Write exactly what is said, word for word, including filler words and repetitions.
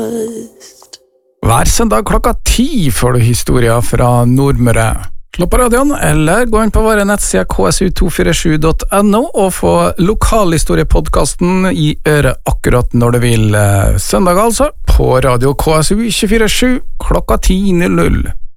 podcast. Hver søndag klokka ti får du historier fra Nordmøre. Slå på radioen, eller gå inn på våre nettsider k s u to fire sju punktum n o og få lokalhistoriepodcasten i øret akkurat når du vil. Søndag altså, på radio K S U to fire sju klokka ti null null.